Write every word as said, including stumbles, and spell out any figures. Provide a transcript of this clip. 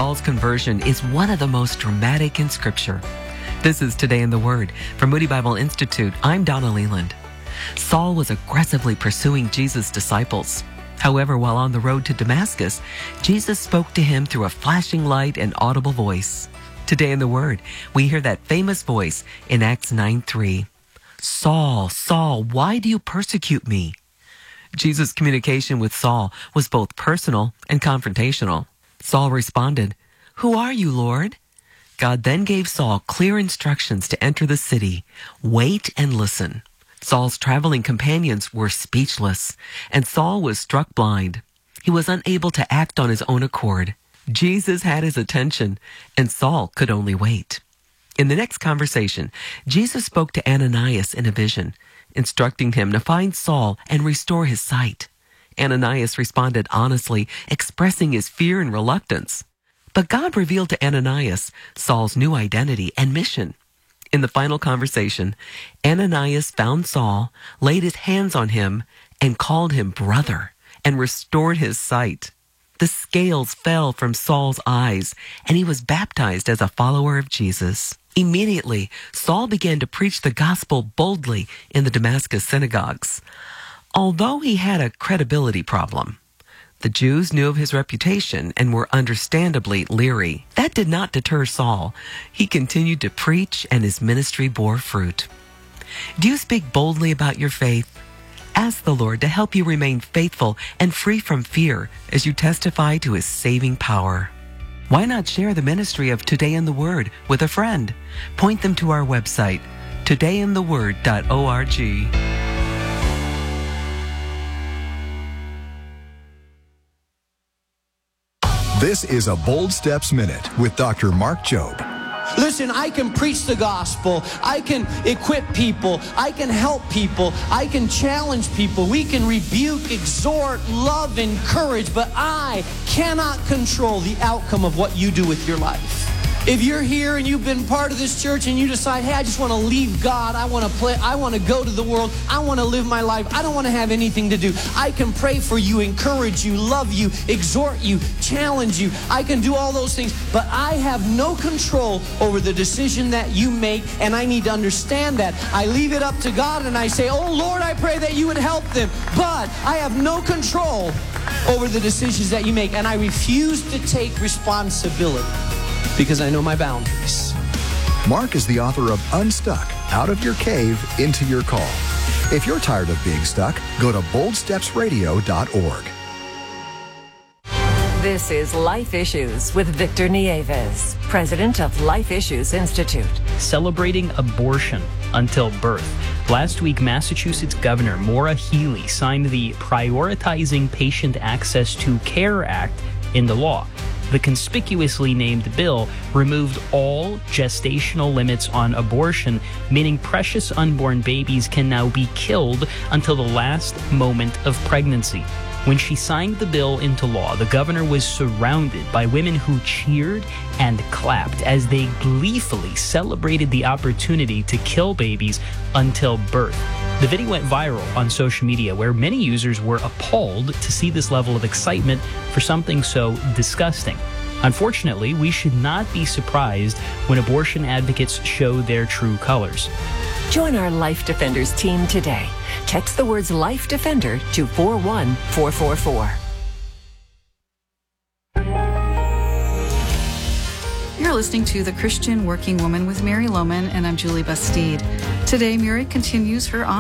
Saul's conversion is one of the most dramatic in Scripture. This is Today in the Word. From Moody Bible Institute, I'm Donna Leland. Saul was aggressively pursuing Jesus' disciples. However, while on the road to Damascus, Jesus spoke to him through a flashing light and audible voice. Today in the Word, we hear that famous voice in Acts nine three. Saul, Saul, why do you persecute me? Jesus' communication with Saul was both personal and confrontational. Saul responded, Who are you, Lord? God then gave Saul clear instructions to enter the city. Wait and listen. Saul's traveling companions were speechless, and Saul was struck blind. He was unable to act on his own accord. Jesus had his attention, and Saul could only wait. In the next conversation, Jesus spoke to Ananias in a vision, instructing him to find Saul and restore his sight. Ananias responded honestly, expressing his fear and reluctance. But God revealed to Ananias Saul's new identity and mission. In the final conversation, Ananias found Saul, laid his hands on him, and called him brother, and restored his sight. The scales fell from Saul's eyes, and he was baptized as a follower of Jesus. Immediately, Saul began to preach the gospel boldly in the Damascus synagogues. Although he had a credibility problem, the Jews knew of his reputation and were understandably leery. That did not deter Saul. He continued to preach, and his ministry bore fruit. Do you speak boldly about your faith? Ask the Lord to help you remain faithful and free from fear as you testify to his saving power. Why not share the ministry of Today in the Word with a friend? Point them to our website, today in the word dot org. This is a Bold Steps Minute with Doctor Mark Jobe. Listen, I can preach the gospel. I can equip people. I can help people. I can challenge people. We can rebuke, exhort, love, encourage, but I cannot control the outcome of what you do with your life. If you're here and you've been part of this church and you decide, hey, I just want to leave God, I want to play, I want to go to the world, I want to live my life, I don't want to have anything to do. I can pray for you, encourage you, love you, exhort you, challenge you. I can do all those things, but I have no control over the decision that you make, and I need to understand that. I leave it up to God and I say, oh Lord, I pray that you would help them, but I have no control over the decisions that you make, and I refuse to take responsibility. Because I know my boundaries. Mark is the author of Unstuck, Out of Your Cave, Into Your Call. If you're tired of being stuck, go to bold steps radio dot org. This is Life Issues with Victor Nieves, president of Life Issues Institute. Celebrating abortion until birth. Last week, Massachusetts Governor Maura Healey signed the Prioritizing Patient Access to Care Act into law. The conspicuously named bill removed all gestational limits on abortion, meaning precious unborn babies can now be killed until the last moment of pregnancy. When she signed the bill into law, the governor was surrounded by women who cheered and clapped as they gleefully celebrated the opportunity to kill babies until birth. The video went viral on social media, where many users were appalled to see this level of excitement for something so disgusting. Unfortunately, we should not be surprised when abortion advocates show their true colors. Join our Life Defenders team today. Text the words Life Defender to four one four four four. You're listening to The Christian Working Woman with Mary Lohman, and I'm Julie Bastide. Today, Mary continues her